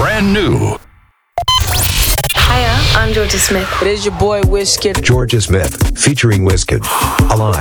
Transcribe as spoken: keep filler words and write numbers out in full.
brand new. Hiya, I'm Georgia Smith. It is your boy Wizkid. Georgia Smith, featuring Wizkid. Alive.